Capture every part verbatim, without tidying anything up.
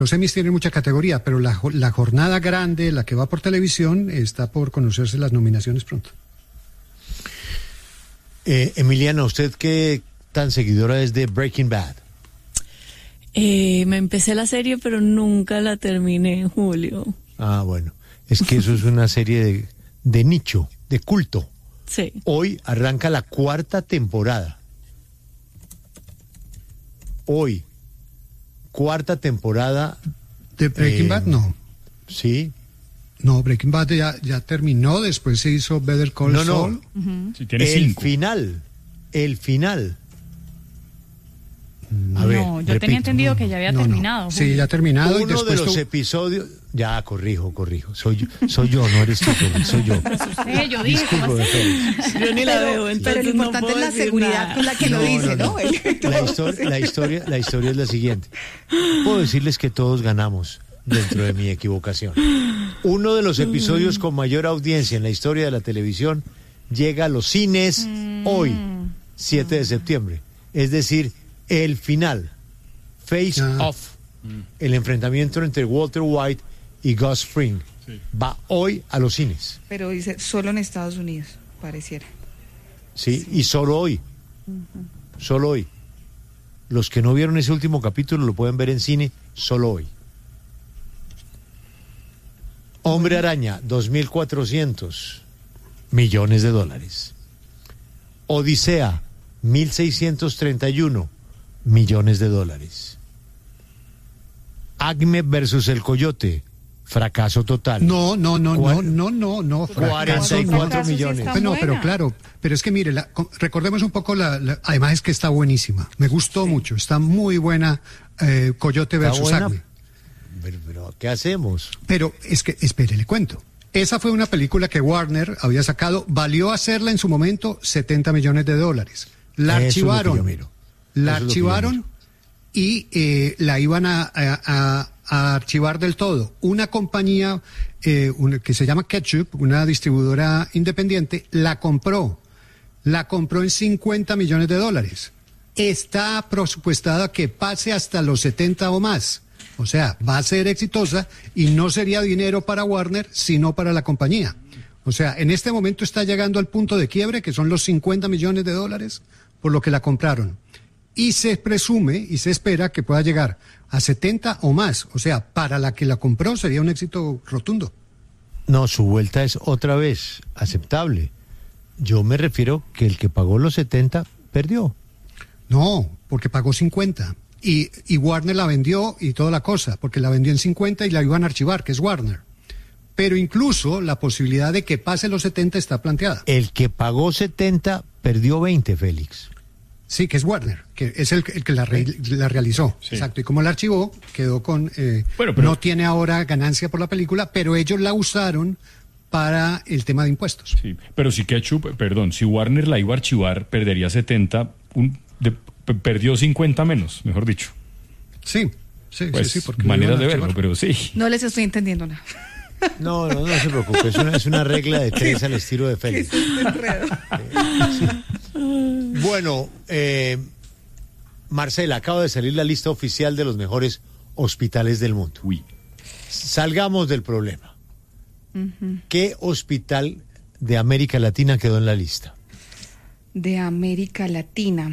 Los Emmys tienen mucha categoría, pero la, la jornada grande, la que va por televisión, está por conocerse las nominaciones pronto. Eh, Emiliana, ¿usted qué tan seguidora es de Breaking Bad? Eh, me empecé la serie, pero nunca la terminé, Julio. Ah, bueno. Es que eso es una serie de, de nicho, de culto. Sí. Hoy arranca la cuarta temporada. Hoy. Cuarta temporada. ¿De Breaking eh, Bad? No. Sí. No, Breaking Bad ya, ya terminó, después se hizo Better Call no, Saul. No, uh-huh. sí, tiene el cinco. final. El final. A ver, no, yo repito, tenía entendido que ya había no, terminado. No. Sí, ya ha terminado. Uno y después de los tú... episodios... Ya, corrijo, corrijo. Soy yo, soy yo, no eres tú, soy yo. Sí, yo dije, Disculpe, yo ni la veo, pero lo importante no es la seguridad nada. con la que no, lo dice, ¿no? ¿no? La, historia, la, historia, la historia es la siguiente. Puedo decirles que todos ganamos dentro de mi equivocación. Uno de los episodios con mayor audiencia en la historia de la televisión llega a los cines mm. hoy, siete de septiembre. Es decir, el final, Face ah. Off, mm. el enfrentamiento entre Walter White y Gus Fring, sí. va hoy a los cines. Pero dice, solo en Estados Unidos, pareciera. Sí, sí. y solo hoy. Uh-huh. Solo hoy. Los que no vieron ese último capítulo lo pueden ver en cine solo hoy. Hombre Araña, dos mil cuatrocientos millones de dólares. Odisea, mil seiscientos treinta y uno millones de dólares. Acme versus el Coyote, fracaso total. No, no, no, no, no, no, no. cuarenta y cuatro millones. Sí no, pero claro, pero es que mire, la, recordemos un poco la, la, además es que está buenísima. Me gustó sí. mucho, está muy buena eh, Coyote ¿Está versus buena? Acme. Pero, pero, ¿qué hacemos? Pero es que, espere, le cuento. Esa fue una película que Warner había sacado, valió hacerla en su momento setenta millones de dólares. La Eso archivaron. Es lo que yo miro. La Eso archivaron y eh, la iban a, a, a, a archivar del todo. Una compañía eh, una, que se llama Ketchup, una distribuidora independiente, la compró. La compró en cincuenta millones de dólares. Está presupuestada que pase hasta los setenta o más. O sea, va a ser exitosa y no sería dinero para Warner, sino para la compañía. O sea, en este momento está llegando al punto de quiebre, que son los cincuenta millones de dólares, por lo que la compraron. Y se presume y se espera que pueda llegar a setenta o más. O sea, para la que la compró sería un éxito rotundo. No, su vuelta es otra vez aceptable. Yo me refiero que el que pagó los setenta perdió. No, porque pagó cincuenta. Y, y Warner la vendió y toda la cosa, porque la vendió en cincuenta y la iban a archivar, que es Warner. Pero incluso la posibilidad de que pase los setenta está planteada. El que pagó setenta perdió veinte, Félix. Sí, que es Warner, que es el, el que la, re, la realizó. Sí. Exacto. Y como la archivó, quedó con... Eh, bueno, pero... No tiene ahora ganancia por la película, pero ellos la usaron para el tema de impuestos. Sí, pero si Ketchup, perdón, si Warner la iba a archivar, perdería setenta, un, de, perdió cincuenta menos, mejor dicho. Sí, sí, pues, sí, sí. Porque manera de verlo, pero sí. No les estoy entendiendo nada. No, no, no se preocupe, es una, es una regla de tres al estilo de Félix. Sí. Bueno, eh, Marcela, acaba de salir la lista oficial de los mejores hospitales del mundo. Uy. Salgamos del problema. Uh-huh. ¿Qué hospital de América Latina quedó en la lista? De América Latina.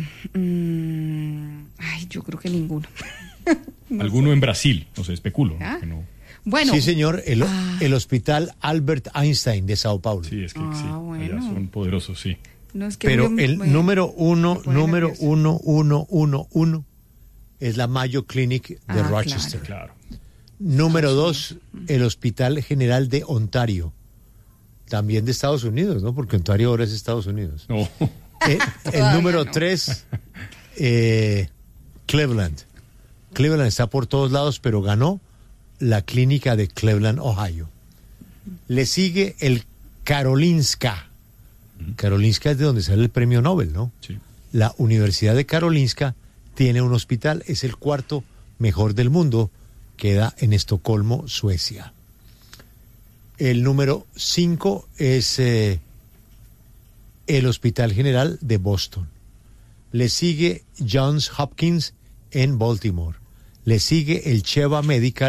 Mm, ay, yo creo que ninguno. no Alguno sé. En Brasil, no sé, especulo. ¿Ah? Que no. Bueno. Sí, señor, el, ah. el hospital Albert Einstein de Sao Paulo. Sí, es que ah, sí, bueno. allá son poderosos, sí. No, es que Pero me, el me, número uno, número uno, uno, uno, uno, es la Mayo Clinic de ah, Rochester. Claro. Número dos, el Hospital General de Ontario. También de Estados Unidos, ¿no? Porque Ontario ahora es Estados Unidos. No. Eh, el número no. tres, eh, Cleveland. Cleveland está por todos lados, pero ganó la clínica de Cleveland, Ohio. Le sigue el Karolinska. Karolinska es de donde sale el premio Nobel, ¿no? Sí. La Universidad de Karolinska tiene un hospital, es el cuarto mejor del mundo, queda en Estocolmo, Suecia. El número cinco es eh, el Hospital General de Boston. Le sigue Johns Hopkins en Baltimore. le sigue el Cheva Medical.